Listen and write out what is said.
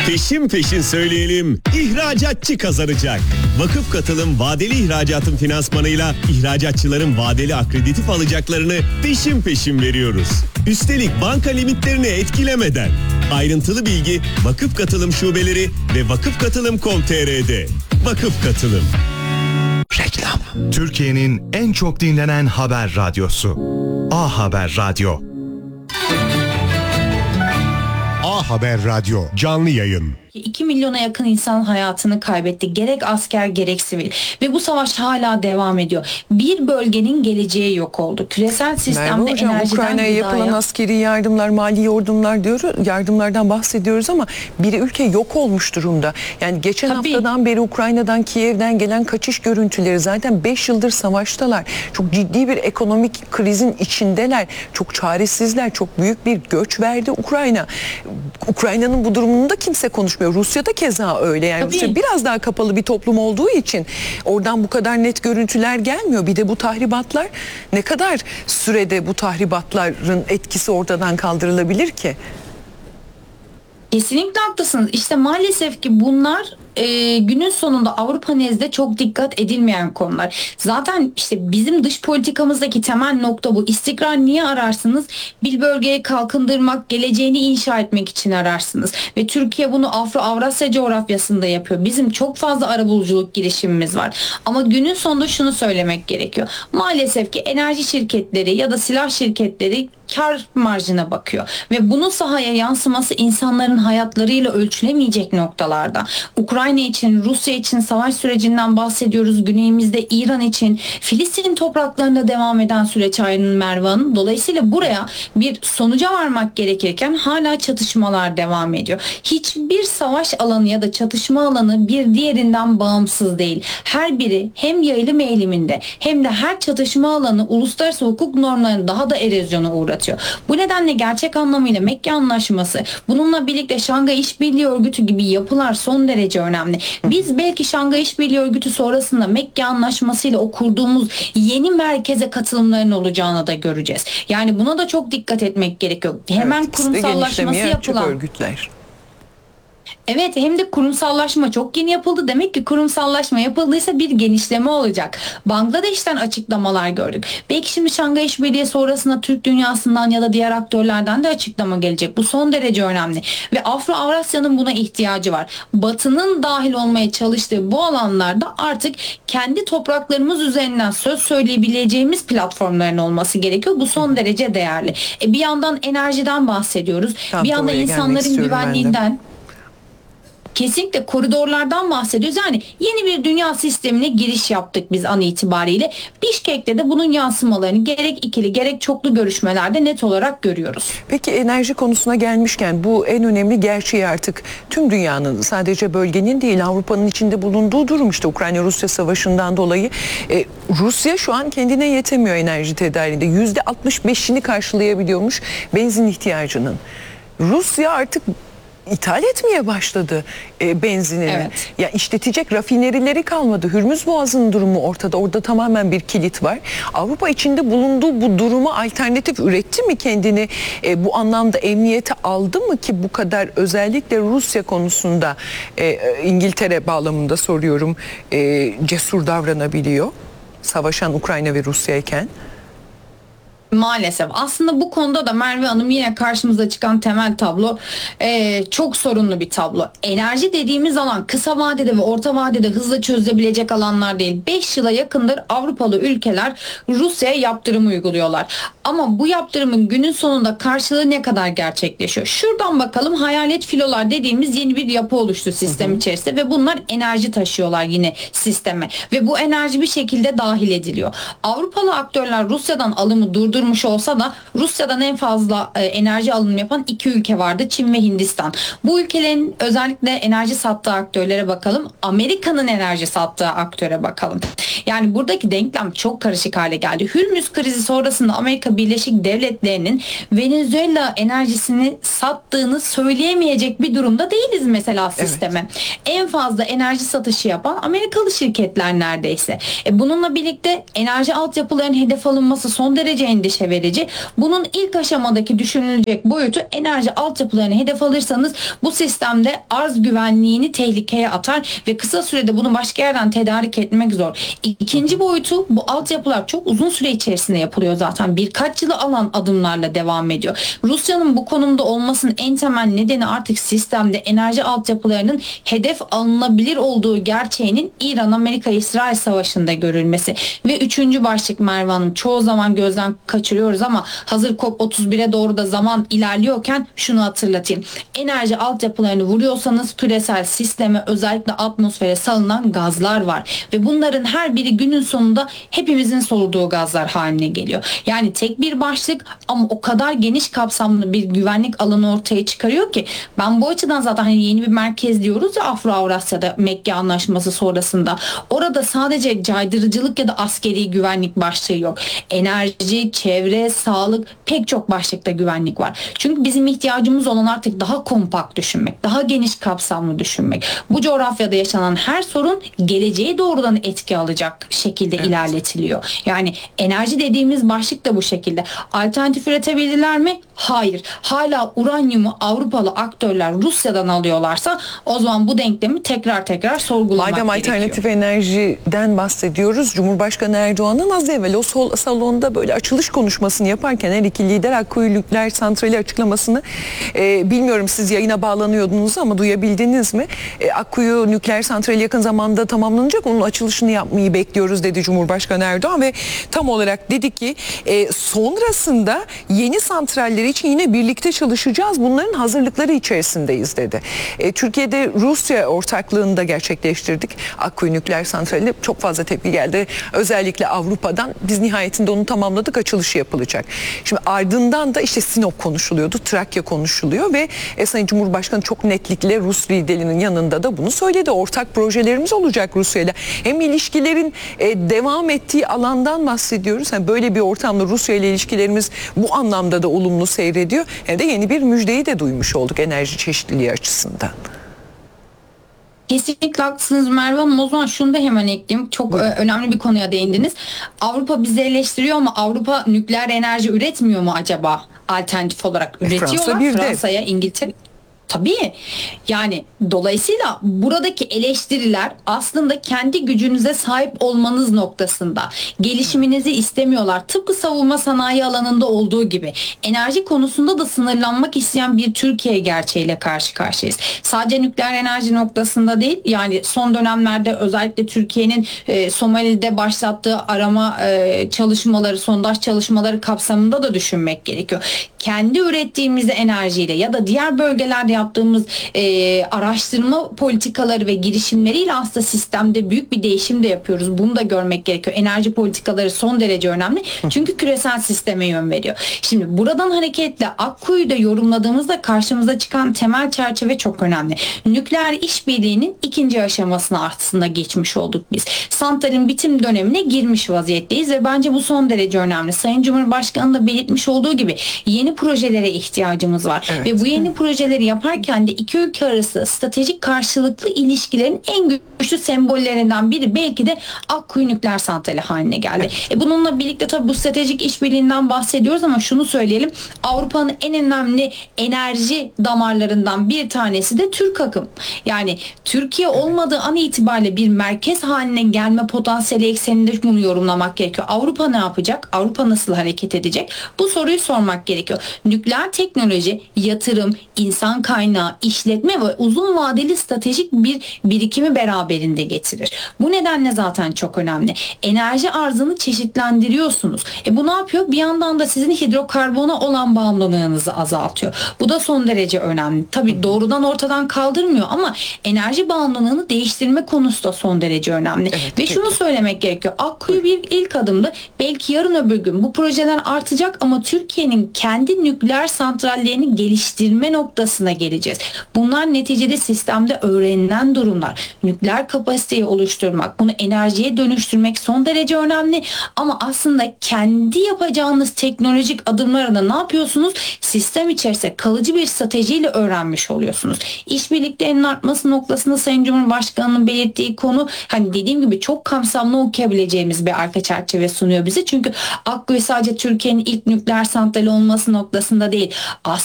Peşin peşin söyleyelim, ihracatçı kazanacak. Vakıf Katılım vadeli ihracatın finansmanıyla ihracatçıların vadeli akreditif alacaklarını peşin peşin veriyoruz. Üstelik banka limitlerini etkilemeden. Ayrıntılı bilgi Vakıf Katılım şubeleri ve vakıfkatılım.com.tr'de. Vakıf Katılım. Reklam. Türkiye'nin en çok dinlenen haber radyosu. A Haber Radyo. A Haber Radyo canlı yayın. 2 milyona yakın insan hayatını kaybetti. Gerek asker gerek sivil. Ve bu savaş hala devam ediyor. Bir bölgenin geleceği yok oldu. Küresel sistemde Merve Hocam, enerjiden Ukrayna'ya yapılan askeri yardımlar, mali yardımlardan bahsediyoruz ama bir ülke yok olmuş durumda. Yani geçen haftadan beri Ukrayna'dan, Kiev'den gelen kaçış görüntüleri, zaten 5 yıldır savaştalar. Çok ciddi bir ekonomik krizin içindeler. Çok çaresizler. Çok büyük bir göç verdi Ukrayna. Ukrayna'nın bu durumunu da kimse konuşmuyor. Rusya'da keza öyle. Yani Rusya biraz daha kapalı bir toplum olduğu için oradan bu kadar net görüntüler gelmiyor. Bir de bu tahribatlar, ne kadar sürede bu tahribatların etkisi ortadan kaldırılabilir ki? Kesinlikle haklısınız. İşte maalesef ki bunlar günün sonunda Avrupa nezdinde çok dikkat edilmeyen konular. Zaten işte bizim dış politikamızdaki temel nokta bu. İstikrar niye ararsınız? Bir bölgeye kalkındırmak, geleceğini inşa etmek için ararsınız. Ve Türkiye bunu Afro-Avrasya coğrafyasında yapıyor. Bizim çok fazla arabuluculuk girişimimiz var. Ama günün sonunda şunu söylemek gerekiyor. Maalesef ki enerji şirketleri ya da silah şirketleri kar marjına bakıyor. Ve bunun sahaya yansıması insanların hayatlarıyla ölçülemeyecek noktalarda. Ukrayna için, Rusya için savaş sürecinden bahsediyoruz. Güneyimizde İran için, Filistin topraklarında devam eden süreç ayrının Merve Hanım. Dolayısıyla buraya bir sonuca varmak gerekirken hala çatışmalar devam ediyor. Hiçbir savaş alanı ya da çatışma alanı bir diğerinden bağımsız değil. Her biri hem yayılım eğiliminde hem de her çatışma alanı uluslararası hukuk normlarını daha da erozyona uğratıyor. Bu nedenle gerçek anlamıyla Mekke Anlaşması, bununla birlikte Şangay İşbirliği Örgütü gibi yapılar son derece önemli. Biz belki Şangay İşbirliği Örgütü sonrasında Mekke Anlaşması ile o kurduğumuz yeni merkeze katılımların olacağını da göreceğiz. Yani buna da çok dikkat etmek gerekiyor. Hemen kurumsallaşması yapılan örgütler. Evet, hem de kurumsallaşma çok yeni yapıldı. Demek ki kurumsallaşma yapıldıysa bir genişleme olacak. Bangladeş'ten açıklamalar gördük. Belki şimdi Şangay İşbirliği sonrasında Türk dünyasından ya da diğer aktörlerden de açıklama gelecek. Bu son derece önemli. Ve Afro-Avrasya'nın buna ihtiyacı var. Batı'nın dahil olmaya çalıştığı bu alanlarda artık kendi topraklarımız üzerinden söz söyleyebileceğimiz platformların olması gerekiyor. Bu son derece değerli. Bir yandan enerjiden bahsediyoruz. Bir yandan insanların güvenliğinden. Kesinlikle koridorlardan bahsediyoruz. Yani yeni bir dünya sistemine giriş yaptık biz an itibariyle. Bişkek'te de bunun yansımalarını gerek ikili gerek çoklu görüşmelerde net olarak görüyoruz. Peki enerji konusuna gelmişken bu en önemli gerçeği artık tüm dünyanın, sadece bölgenin değil Avrupa'nın içinde bulunduğu durum, işte Ukrayna-Rusya savaşından dolayı Rusya şu an kendine yetemiyor enerji tedariğinde. %65'ini karşılayabiliyormuş benzin ihtiyacının. Rusya artık İthal etmeye başladı benzinini. Evet. Ya işletecek rafinerileri kalmadı. Hürmüz Boğazı'nın durumu ortada. Orada tamamen bir kilit var. Avrupa içinde bulunduğu bu duruma alternatif üretti mi kendini? Bu anlamda emniyete aldı mı ki bu kadar, özellikle Rusya konusunda İngiltere bağlamında soruyorum, cesur davranabiliyor? Savaşan Ukrayna ve Rusya iken. Maalesef. Aslında bu konuda da Merve Hanım yine karşımıza çıkan temel tablo çok sorunlu bir tablo. Enerji dediğimiz alan kısa vadede ve orta vadede hızla çözülebilecek alanlar değil. 5 yıla yakındır Avrupalı ülkeler Rusya'ya yaptırım uyguluyorlar. Ama bu yaptırımın günün sonunda karşılığı ne kadar gerçekleşiyor? Şuradan bakalım, hayalet filolar dediğimiz yeni bir yapı oluştu sistem içerisinde ve bunlar enerji taşıyorlar yine sisteme. Ve bu enerji bir şekilde dahil ediliyor. Avrupalı aktörler Rusya'dan alımı durdurmuş olsa da Rusya'dan en fazla enerji alımı yapan 2 ülke vardı. Çin ve Hindistan. Bu ülkelerin özellikle enerji sattığı aktörlere bakalım. Amerika'nın enerji sattığı aktöre bakalım. Yani buradaki denklem çok karışık hale geldi. Hürmüz krizi sonrasında Amerika Birleşik Devletleri'nin Venezuela enerjisini sattığını söyleyemeyecek bir durumda değiliz mesela sisteme. Evet. En fazla enerji satışı yapan Amerikalı şirketler neredeyse. Bununla birlikte enerji altyapılarının hedef alınması son derece endişeli. endişe verici. Bunun ilk aşamadaki düşünülecek boyutu enerji altyapılarını hedef alırsanız bu sistemde arz güvenliğini tehlikeye atar ve kısa sürede bunu başka yerden tedarik etmek zor. İkinci boyutu, bu altyapılar çok uzun süre içerisinde yapılıyor zaten. Birkaç yılı alan adımlarla devam ediyor. Rusya'nın bu konumda olmasının en temel nedeni artık sistemde enerji altyapılarının hedef alınabilir olduğu gerçeğinin İran-Amerika-İsrail savaşında görülmesi. Ve üçüncü başlık Merve Hanım, çoğu zaman gözden kaçırıyoruz ama hazır COP31'e doğru da zaman ilerliyorken şunu hatırlatayım. Enerji altyapılarını vuruyorsanız küresel sisteme, özellikle atmosfere salınan gazlar var. Ve bunların her biri günün sonunda hepimizin soluduğu gazlar haline geliyor. Yani tek bir başlık ama o kadar geniş kapsamlı bir güvenlik alanı ortaya çıkarıyor ki ben bu açıdan zaten hani yeni bir merkez diyoruz ya Afro-Avrasya'da Mekke Anlaşması sonrasında. Orada sadece caydırıcılık ya da askeri güvenlik başlığı yok. Enerji, çevre, sağlık, pek çok başlıkta güvenlik var. Çünkü bizim ihtiyacımız olan artık daha kompakt düşünmek, daha geniş kapsamlı düşünmek. Bu coğrafyada yaşanan her sorun geleceğe doğrudan etki alacak şekilde ilerletiliyor. Yani enerji dediğimiz başlık da bu şekilde. Alternatif üretebilirler mi? Hayır. Hala uranyumu Avrupalı aktörler Rusya'dan alıyorlarsa o zaman bu denklemi tekrar sorgulamak Madem gerekiyor. alternatif enerjiden bahsediyoruz, Cumhurbaşkanı Erdoğan'ın az evvel o salonda böyle açılış konuşmasını yaparken her iki lider Akkuyu Nükleer Santrali açıklamasını bilmiyorum siz yayına bağlanıyordunuz ama duyabildiniz mi? Akkuyu Nükleer Santrali yakın zamanda tamamlanacak, onun açılışını yapmayı bekliyoruz dedi Cumhurbaşkanı Erdoğan ve tam olarak dedi ki sonrasında yeni santralleri için yine birlikte çalışacağız. Bunların hazırlıkları içerisindeyiz dedi. Türkiye'de Rusya ortaklığında gerçekleştirdik. Akkuyu Nükleer Santrali çok fazla tepki geldi. Özellikle Avrupa'dan. Biz nihayetinde onu tamamladık. Açılışı yapılacak. Şimdi ardından da işte Sinop konuşuluyordu. Trakya konuşuluyor ve Sayın Cumhurbaşkanı çok netlikle Rus liderinin yanında da bunu söyledi. Ortak projelerimiz olacak Rusya'yla. Hem ilişkilerin devam ettiği alandan bahsediyoruz. Yani böyle bir ortamda Rusya ile ilişkilerimiz bu anlamda da olumlu seyrediyor. Hem de yeni bir müjdeyi de duymuş olduk enerji çeşitliliği açısından. Kesinlikle haklısınız Merve Hanım. O zaman şunu da hemen ekleyeyim. Çok önemli bir konuya değindiniz. Avrupa bizi eleştiriyor ama Avrupa nükleer enerji üretmiyor mu acaba? Alternatif olarak üretiyorlar. Fransa'ya, İngiltere... Tabii yani dolayısıyla buradaki eleştiriler aslında kendi gücünüze sahip olmanız noktasında, gelişiminizi istemiyorlar. Tıpkı savunma sanayi alanında olduğu gibi enerji konusunda da sınırlanmak isteyen bir Türkiye gerçeğiyle karşı karşıyayız. Sadece nükleer enerji noktasında değil, yani son dönemlerde özellikle Türkiye'nin Somali'de başlattığı arama çalışmaları, sondaj çalışmaları kapsamında da düşünmek gerekiyor. Kendi ürettiğimiz enerjiyle ya da diğer bölgelerde yaptığımız araştırma politikaları ve girişimleriyle aslında sistemde büyük bir değişim de yapıyoruz. Bunu da görmek gerekiyor. Enerji politikaları son derece önemli. Çünkü küresel sisteme yön veriyor. Şimdi buradan hareketle Akkuyu'da yorumladığımızda karşımıza çıkan temel çerçeve çok önemli. Nükleer işbirliğinin ikinci aşamasına aslında geçmiş olduk biz. Santralin bitim dönemine girmiş vaziyetteyiz ve bence bu son derece önemli. Sayın Cumhurbaşkanı da belirtmiş olduğu gibi yeni projelere ihtiyacımız var. Evet. Ve bu yeni projeleri yaparken de iki ülke arası stratejik karşılıklı ilişkilerin en güçlü sembollerinden biri belki de Akkuyu Nükleer Santrali haline geldi. Evet. Bununla birlikte tabii bu stratejik işbirliğinden bahsediyoruz ama şunu söyleyelim. Avrupa'nın en önemli enerji damarlarından bir tanesi de Türk akım. Yani Türkiye olmadığı an itibariyle bir merkez haline gelme potansiyeli ekseninde bunu yorumlamak gerekiyor. Avrupa ne yapacak? Avrupa nasıl hareket edecek? Bu soruyu sormak gerekiyor. Nükleer teknoloji, yatırım, insan kaynağı, işletme ve uzun vadeli stratejik bir birikimi beraberinde getirir. Bu nedenle zaten çok önemli. Enerji arzını çeşitlendiriyorsunuz. Bu ne yapıyor? Bir yandan da sizin hidrokarbona olan bağımlılığınızı azaltıyor. Bu da son derece önemli. Tabii doğrudan ortadan kaldırmıyor ama enerji bağımlılığını değiştirme konusu da son derece önemli. Evet, ve şunu söylemek gerekiyor. Akkuyu bir ilk adımdı. Belki yarın öbür gün bu projeler artacak ama Türkiye'nin kendi nükleer santrallerini geliştirme noktasına geleceğiz. Bunlar neticede sistemde öğrenilen durumlar. Nükleer kapasiteyi oluşturmak, bunu enerjiye dönüştürmek son derece önemli ama aslında kendi yapacağınız teknolojik adımlara da ne yapıyorsunuz? Sistem içerisinde kalıcı bir stratejiyle öğrenmiş oluyorsunuz. İşbirliklerinin artması noktasında Sayın Cumhurbaşkanı'nın belirttiği konu, hani dediğim gibi çok kapsamlı okuyabileceğimiz bir arka çerçeve sunuyor bize. Çünkü Akkuyu sadece Türkiye'nin ilk nükleer santrali olması noktasında değil.